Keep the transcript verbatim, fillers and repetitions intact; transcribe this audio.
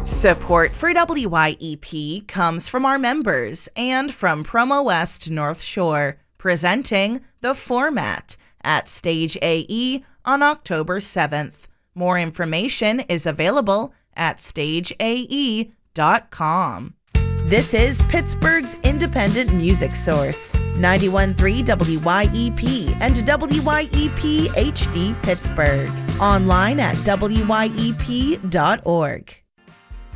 Support for W Y E P comes from our members and from Promo West North Shore, presenting The Format at Stage A E on October seventh. More information is available at stage a e dot com. This is Pittsburgh's independent music source, ninety-one point three W Y E P and W Y E P H D Pittsburgh. Online at W Y E P dot org.